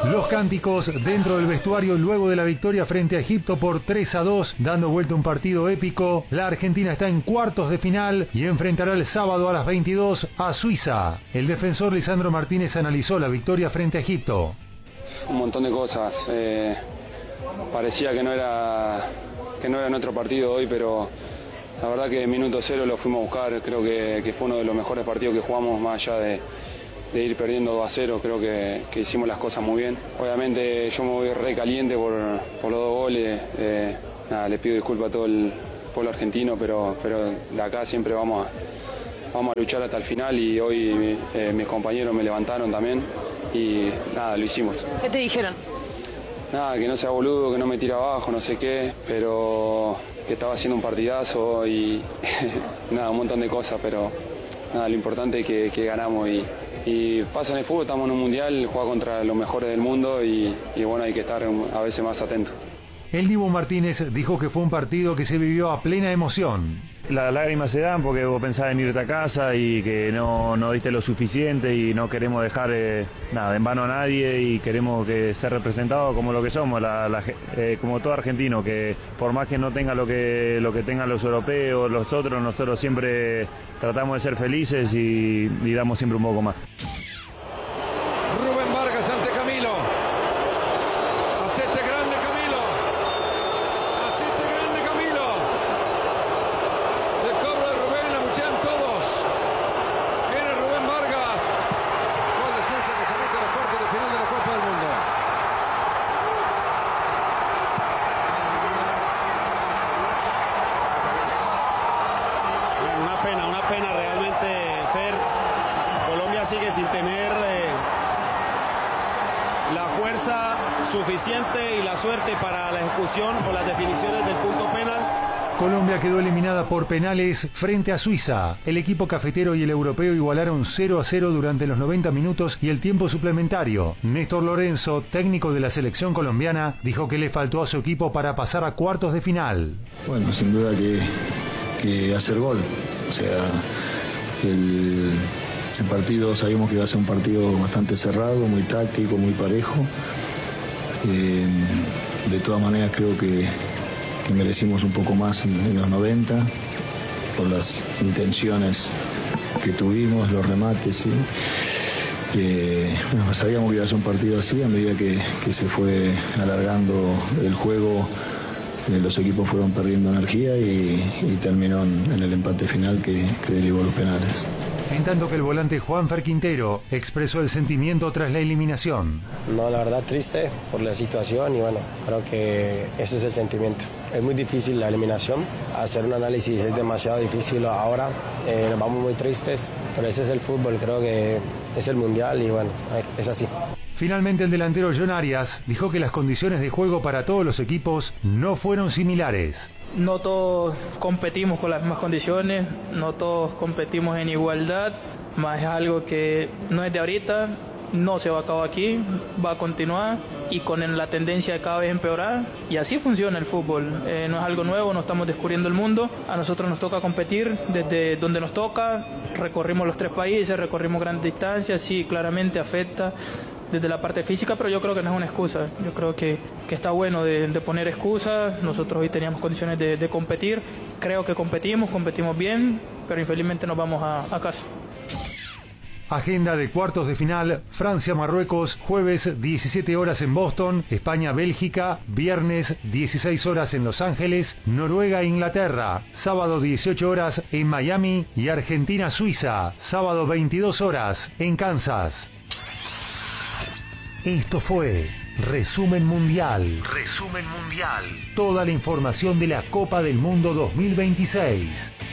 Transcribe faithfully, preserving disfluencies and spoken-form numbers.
Los cánticos dentro del vestuario luego de la victoria frente a Egipto por tres a dos, dando vuelta un partido épico. La Argentina está en cuartos de final y enfrentará el sábado a las veintidós a Suiza. El defensor Lisandro Martínez analizó la victoria frente a Egipto. Un montón de cosas. Eh, parecía que no era que no era nuestro partido hoy, pero la verdad que en minuto cero lo fuimos a buscar. Creo que, que fue uno de los mejores partidos que jugamos, más allá de de ir perdiendo dos a cero, creo que, que hicimos las cosas muy bien. Obviamente yo me voy re caliente por, por los dos goles, eh, nada, le pido disculpas a todo el pueblo argentino, pero, pero de acá siempre vamos a, vamos a luchar hasta el final y hoy eh, mis compañeros me levantaron también y nada, lo hicimos. ¿Qué te dijeron? Nada, que no sea boludo, que no me tire abajo, no sé qué, pero que estaba haciendo un partidazo y nada, un montón de cosas, pero nada, lo importante es que, que ganamos y Y pasa en el fútbol, estamos en un mundial, juega contra los mejores del mundo y, y bueno, hay que estar a veces más atentos. El Dibu Martínez dijo que fue un partido que se vivió a plena emoción. Las lágrimas se dan porque vos pensás en irte a casa y que no, no diste lo suficiente y no queremos dejar eh, nada en vano a nadie y queremos que ser representados como lo que somos, la, la, eh, como todo argentino, que por más que no tenga lo que, lo que tengan los europeos, los otros, nosotros siempre tratamos de ser felices y, y damos siempre un poco más. Rubén Vargas ante Camilo. Hacete grande, Camilo. Hacete grande, Camilo. El cobro de Rubén, la buchean todos. Viene Rubén Vargas. Gol de Suiza que se mete a los cuartos de final de la Copa del Mundo. Bueno, una pena, una pena realmente, Fer. Colombia sigue sin tener eh, la fuerza suficiente y la suerte para la ejecución o las definiciones del punto penal. Colombia quedó eliminada por penales frente a Suiza. El equipo cafetero y el europeo igualaron cero a cero durante los noventa minutos y el tiempo suplementario. Néstor Lorenzo, técnico de la selección colombiana, dijo que le faltó a su equipo para pasar a cuartos de final. Bueno, sin duda que, que hacer gol. O sea, el, el partido, sabíamos que iba a ser un partido bastante cerrado, muy táctico, muy parejo. Eh, de todas maneras creo que que merecimos un poco más en, en los noventa, por las intenciones que tuvimos, los remates. ¿Sí? Eh, bueno, sabíamos que iba a ser un partido así, a medida que, que se fue alargando el juego, eh, los equipos fueron perdiendo energía y, y terminó en, en el empate final que, que derivó los penales. En tanto que el volante Juanfer Quintero expresó el sentimiento tras la eliminación. No, la verdad triste por la situación y bueno, creo que ese es el sentimiento. Es muy difícil la eliminación, hacer un análisis es demasiado difícil ahora, eh, nos vamos muy tristes, pero ese es el fútbol, creo que es el mundial y bueno, es así. Finalmente el delantero John Arias dijo que las condiciones de juego para todos los equipos no fueron similares. No todos competimos con las mismas condiciones, no todos competimos en igualdad, más es algo que no es de ahorita, no se va a acabar aquí, va a continuar y con la tendencia de cada vez empeorar y así funciona el fútbol, eh, no es algo nuevo, no estamos descubriendo el mundo, a nosotros nos toca competir desde donde nos toca, recorrimos los tres países, recorrimos grandes distancias, sí, claramente afecta desde la parte física, pero yo creo que no es una excusa, yo creo que, que está bueno de, de poner excusas, nosotros hoy teníamos condiciones de, de competir, creo que competimos, competimos bien, pero infelizmente nos vamos a, a casa. Agenda de cuartos de final, Francia-Marruecos, jueves diecisiete horas en Boston, España-Bélgica, viernes dieciséis horas en Los Ángeles, Noruega-Inglaterra, sábado dieciocho horas en Miami y Argentina-Suiza, sábado veintidós horas en Kansas. Esto fue Resumen Mundial. Resumen Mundial. Toda la información de la Copa del Mundo dos mil veintiséis.